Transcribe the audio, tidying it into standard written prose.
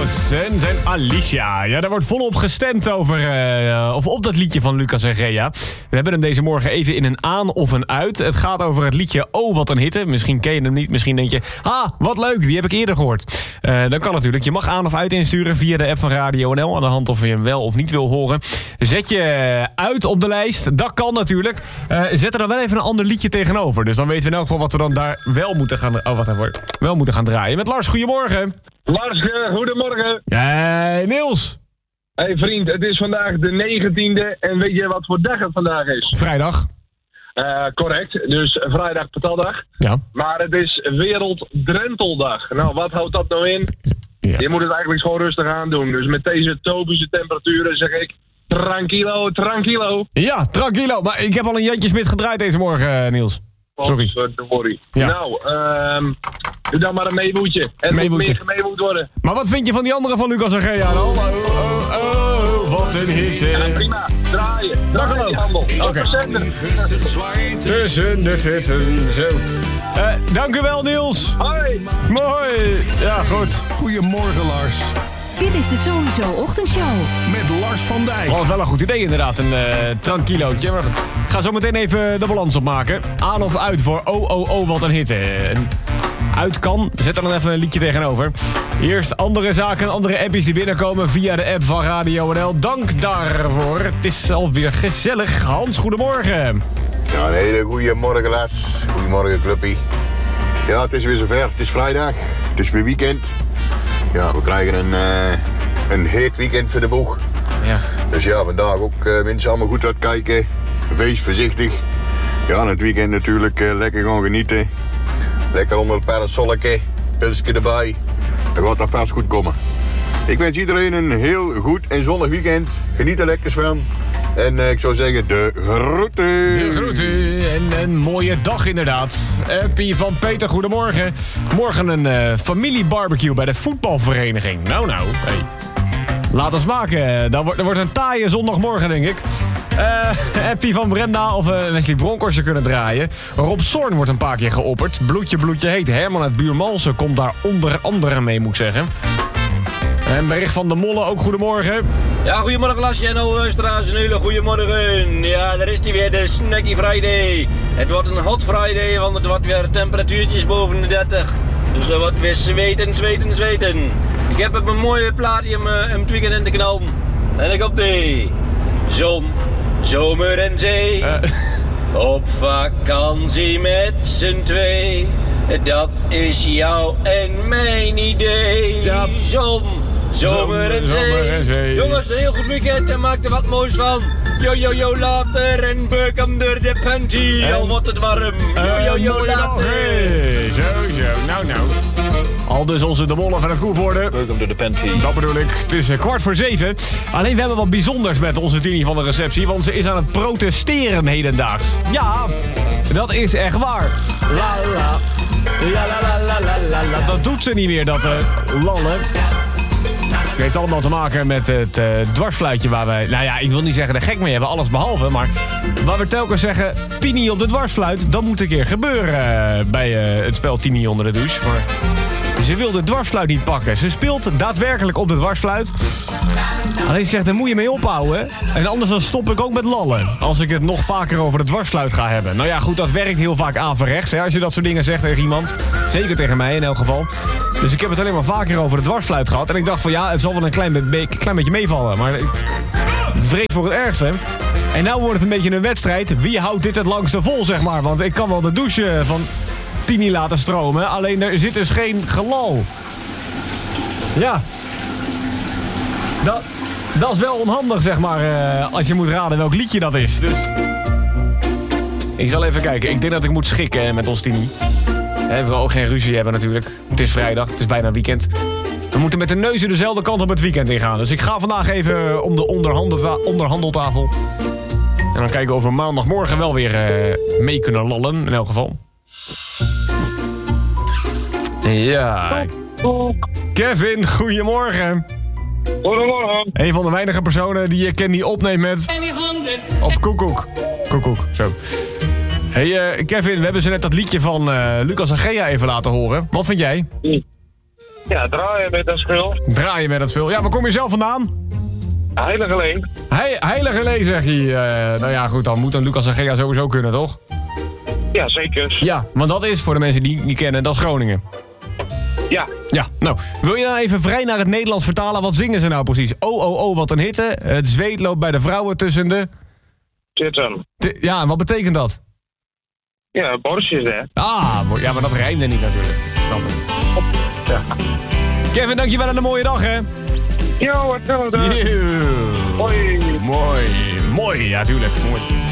Lucas en zijn Alicia. Ja, daar wordt volop gestemd over, of op dat liedje van Lucas en Gea. We hebben hem deze morgen even in een aan of een uit. Het gaat over het liedje Oh, wat een hitte. Misschien ken je hem niet, misschien denk je... wat leuk, die heb ik eerder gehoord. Dan kan natuurlijk. Je mag aan of uit insturen via de app van Radio NL... aan de hand of je hem wel of niet wil horen. Zet je uit op de lijst, dat kan natuurlijk. Zet er dan wel even een ander liedje tegenover. Dus dan weten we in elk geval wat we dan daar wel moeten gaan... wel moeten gaan draaien. Met Lars, goedemorgen. Lars, goedemorgen. Niels. Hey vriend, het is vandaag de 19e en weet je wat voor dag het vandaag is? Vrijdag. Correct, dus vrijdag pataldag. Ja. Maar het is Wereld-Drenteldag. Nou, wat houdt dat nou in? Ja. Je moet het eigenlijk gewoon rustig aan doen. Dus met deze tropische temperaturen zeg ik... Tranquilo, tranquilo. Ja, tranquilo. Maar ik heb al een Jantje Smit gedraaid deze morgen, Niels. Sorry. Ja. Nou, doe dan maar een meeboetje. En moet meer gemeeboet worden. Maar wat vind je van die andere van Lucas en Gea dan? Oh, wat een hitte. Ja, prima. Draaien die handel. Oké. Tussen de zitten. Zo. Dank u wel, Niels. Hoi. Mooi. Ja, goed. Goedemorgen, Lars. Dit is de Sowieso Ochtendshow. Met Lars van Dijk. Dat is wel een goed idee inderdaad, een tranquilootje. Maar ik ga zo meteen even de balans opmaken. Aan of uit voor oh, wat een hitte. Uit kan, zet er dan even een liedje tegenover. Eerst andere zaken, andere appjes die binnenkomen via de app van Radio NL. Dank daarvoor. Het is alweer gezellig. Hans, goedemorgen. Ja, een hele goede morgen, Lars. Goedemorgen, clubpie. Ja, het is weer zover. Het is vrijdag. Het is weer weekend. Ja, we krijgen een heet weekend voor de boeg. Ja. Dus ja, vandaag ook mensen allemaal goed uitkijken. Wees voorzichtig. Ja, en het weekend natuurlijk lekker gewoon genieten. Lekker onder het parasolletje. Pilsje erbij. Dan gaat dat vast goed komen. Ik wens iedereen een heel goed en zonnig weekend. Geniet er lekker van. En ik zou zeggen, de groeten. De groeten. En een mooie dag inderdaad. Appie van Peter, goedemorgen. Morgen een familiebarbecue bij de voetbalvereniging. Nou. Hey. Laat ons maken. Dat wordt een taaie zondagmorgen, denk ik. Appie van Brenda of Wesley Bronkhorst kunnen draaien. Rob Zorn wordt een paar keer geopperd. Bloedje heet. Herman uit Buurmalsen komt daar onder andere mee, moet ik zeggen. En bericht van de Molle, ook goedemorgen. Ja, goedemorgen Lasje en alle luisteraars, een hele goedemorgen. Ja, daar is die weer, de Snacky Friday. Het wordt een hot Friday, want het wordt weer temperatuurtjes boven de 30. Dus er wordt weer zweten. Ik heb op een mooie plaatje om het weekend in te knallen. En ik op de zon, zomer en zee. Op vakantie met z'n twee. Dat is jou en mijn idee. Ja. Zon, zomer en zee. Jongens, een heel goed weekend en maak er wat moois van. Yo, later en bekom door de panty. Al wordt het warm. Yo, later. Zo. Nou. Al dus onze de Molle van het Koevoorde. Welkom door de panty. Dat bedoel ik. Het is 6:15. Alleen we hebben wat bijzonders met onze Tini van de receptie. Want ze is aan het protesteren hedendaags. Ja, dat is echt waar. La. Dat doet ze niet meer, dat lallen. Het heeft allemaal te maken met het dwarsfluitje waar wij... Nou ja, ik wil niet zeggen er gek mee hebben, alles behalve. Maar waar we telkens zeggen, Tini op de dwarsfluit... dat moet een keer gebeuren bij het spel Tini onder de douche. Maar ze wil de dwarsfluit niet pakken. Ze speelt daadwerkelijk op de dwarsfluit. Alleen ze zegt, daar moet je mee ophouden. En anders dan stop ik ook met lallen. Als ik het nog vaker over de dwarsfluit ga hebben. Nou ja, goed, dat werkt heel vaak averechts. Hè, als je dat soort dingen zegt tegen iemand. Zeker tegen mij in elk geval. Dus ik heb het alleen maar vaker over de dwarsfluit gehad. En ik dacht van ja, het zal wel een klein beetje meevallen. Maar ik vrees voor het ergste. En nou wordt het een beetje een wedstrijd. Wie houdt dit het langste vol, zeg maar. Want ik kan wel de douche van Tini laten stromen. Alleen er zit dus geen gelal. Ja. Dat is wel onhandig, zeg maar, als je moet raden welk liedje dat is. Dus ik zal even kijken. Ik denk dat ik moet schikken met ons Tini. We willen ook geen ruzie hebben natuurlijk. Het is vrijdag, het is bijna weekend. We moeten met de neuzen dezelfde kant op het weekend ingaan. Dus ik ga vandaag even om de onderhandeltafel. En dan kijken of we maandagmorgen wel weer mee kunnen lallen, in elk geval. Ja. Kevin, goedemorgen. Goedemorgen. Een van de weinige personen die je kent die opneemt met... Of koekoek. Koekoek, zo. Hey Kevin, we hebben zo net dat liedje van Lucas en Gea even laten horen. Wat vind jij? Ja, draaien met een spul. Draaien met dat spul. Ja, waar kom je zelf vandaan? Heilige Leen. Heilige Lee, zeg je. Nou ja, goed, dan moet een Lucas en Gea sowieso kunnen, toch? Ja, zeker. Ja, want dat is voor de mensen die het niet kennen, dat is Groningen. Ja. Ja, nou, wil je dan even vrij naar het Nederlands vertalen? Wat zingen ze nou precies? Oh, wat een hitte. Het zweet loopt bij de vrouwen tussen de... Zitten. Ja, en wat betekent dat? Ja, borstjes, hè. Ja, maar dat rijmde niet natuurlijk. Snap het. Ja. Kevin, dankjewel en een mooie dag, hè? Yo, hetzelfde. Mooi. Ja, tuurlijk. Mooi.